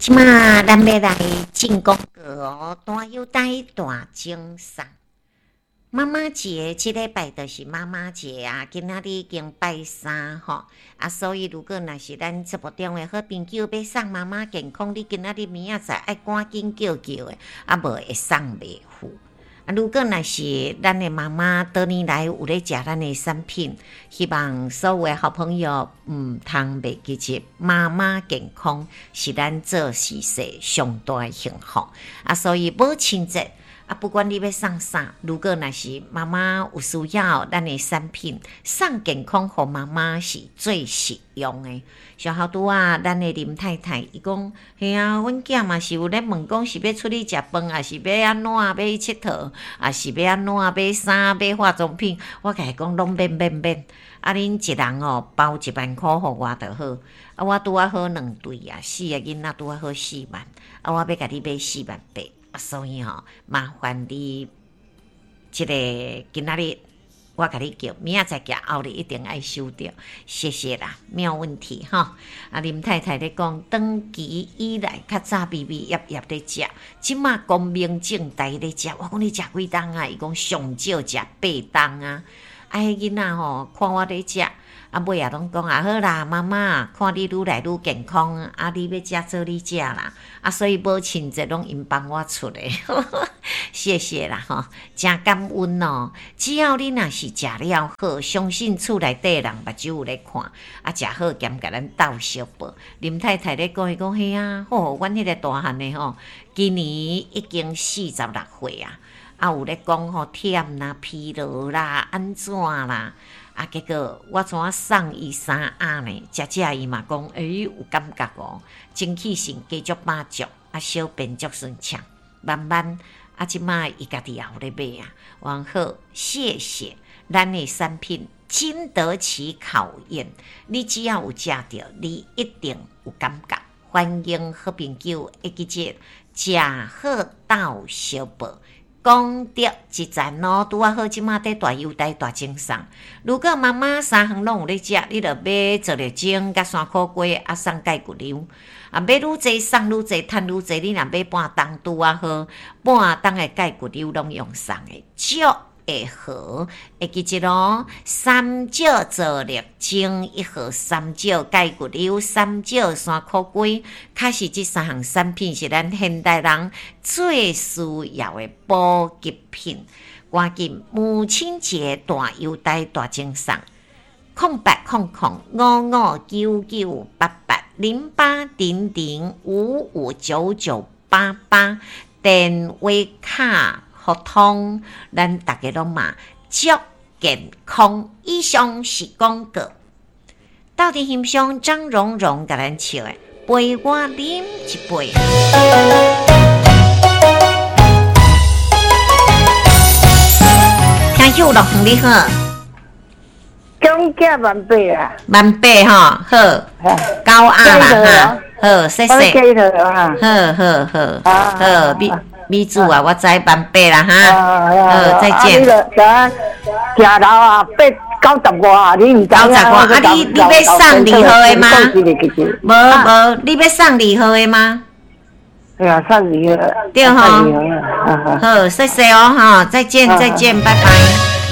即马咱要来进广告哦，大优待大精送。妈妈节这礼拜就是妈妈节啊，今仔日已经拜三吼啊，所以如果若是咱节目中的好朋友要送妈妈健康，你今仔日明仔载爱赶紧叫的，啊无会送袂赴。啊，如果若是咱的妈妈多年来有咧食咱的产品，希望所有的好朋友通袂记住，妈妈健康是咱做事世上大的幸福啊，所以母亲节。啊，不管你要送啥，如果若是妈妈有需要咱的产品，送健康互妈妈是最实用的。上好拄啊，咱的林太太伊讲，嘿啊，阮囝嘛是有咧问讲是要出去食饭，还是要安怎要去佚佗，还是要安怎买衫买化妆品，我甲伊讲拢免。啊，恁一人哦包10000块互我就好。啊，我拄啊好2对啊，4个囡仔拄啊好4万，啊，我要甲你买48000。所以麻烦你，这个今仔日我甲你叫，明仔载叫后日一定爱收到，谢谢啦，没有问题哈。啊，林太太咧讲，长期以来较早微微业咧食，即马光明正大咧食。我讲你食几冬啊？伊讲上少食8冬啊。啊，迄囡仔看我咧食。啊，尾也拢讲啊，好啦，妈妈，看你愈来愈健康，啊，你要食做你食啦，啊，所以母亲节拢因帮我出的，谢谢啦吼，真感恩哦。只要你若是食了好，相信厝内底人目睭有咧看，啊，食好兼甲咱斗相报。林太太咧讲，伊讲嘿啊，吼，阮迄个大汉的吼，今年已经46岁啊，啊，有咧讲吼，忝啦、疲劳啦、安怎啦。啊，结果我怎啊送伊衫鸭呢？食伊嘛讲，有感觉哦，精气神继续满足，啊，小便足顺畅，慢慢啊，即摆伊家己也有咧买啊，完好，谢谢，咱的产品经得起考验，你只要有食着，你一定有感觉。欢迎好朋友会记住，食好斗相报。讲到一站咯，拄啊好，即马在大优待大精送。如果妈妈3项拢有咧食，你着买做着精甲山苦瓜啊，送钙骨瘤啊，买愈济送愈济，趁愈济。你若买半冬拄啊好，半冬的钙骨瘤拢用送的，足会好。会记住咯，3少做力精1号，3少钙骨瘤，3少山苦瓜，确实这3项产品是咱现代人最需要的补给品。赶紧母亲节大优待大精送，0800-8800559988电话卡互通，咱大家拢嘛足健康。以上是广告。到底欣赏张蓉蓉甲咱唱的《陪我啉一杯》。听友乐你好， 讲价100啊 ，100吼，好，高压啦哈，好，谢谢，好，米主啊，我知100啦哈，好，再见。 行楼啊，95啊，你唔知啊？ 你要送2号的吗？无，你要送2号的吗？ 对啊，送2号。 对吼，好，谢谢哦哈，再见，拜拜。